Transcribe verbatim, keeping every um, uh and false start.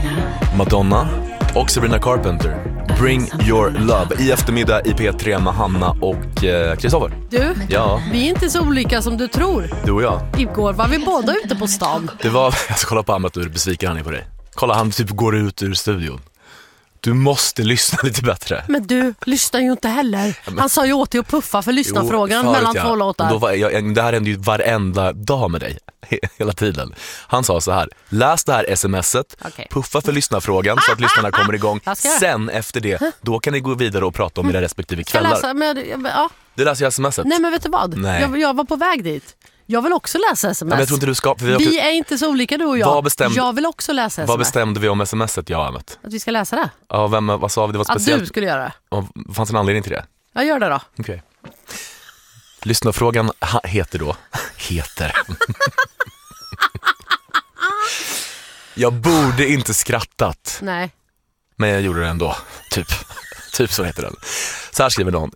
Madonna och Sabrina Carpenter. Bring your love. I eftermiddag i P tre med Hanna och Kristoffer. eh, Du, ja. vi är inte så olika som du tror. Du och jag. Igår var vi båda ute på stan. Det var, jag ska kolla på Amat, hur besviken han är på dig. Kolla, han typ går ut ur studion. Du måste lyssna lite bättre. Men du, lyssnar ju inte heller. men... Han sa ju åt dig att puffa för lyssnarfrågan mellan ja. två låtar. Då var, jag, det här hände ju varenda dag med dig. Hela tiden. Han sa så här: läs det här smset, okay. Puffa för lyssnarfrågan så att lyssnarna kommer igång. Sen efter det, då kan ni gå vidare och prata om era respektive kvällar. Läsa, men, ja. Du läser smset. Nej, men vet du vad? Nej. Jag, jag var på väg dit. Jag vill också läsa sms. Men jag tror inte du ska, vi, vi är inte så olika, du och jag. Bestämde, jag vill också läsa sms. Vad bestämde vi om smset, jag och Amat? Att vi ska läsa det? Ja, vem, vad sa vi? Det var speciellt. Att du skulle göra det. Och, fanns en anledning till det? Jag gör det då. Okej. Okay. Lyssnarfrågan ha, heter då Heter Jag borde inte skrattat. Nej. Men jag gjorde det ändå. Typ Typ så heter den. Så här skriver någon: